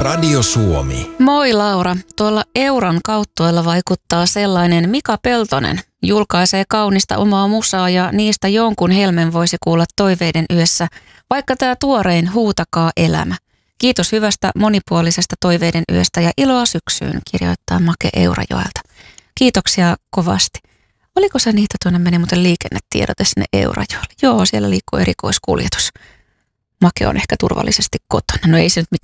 Radio Suomi. Moi Laura, tuolla Euran kauttuella vaikuttaa sellainen Mika Peltonen. Julkaisee kaunista omaa musaa ja niistä jonkun helmen voisi kuulla toiveiden yössä, vaikka tämä tuorein Huutakaa elämä. Kiitos hyvästä monipuolisesta toiveiden yöstä ja iloa syksyyn, kirjoittaa Make Eurajoelta. Kiitoksia kovasti. Oliko se niitä tuonne meni muuten liikennetiedote sinne Eurajoelle? Joo, siellä liikkuu erikoiskuljetus. Make on ehkä turvallisesti kotona. No ei se nyt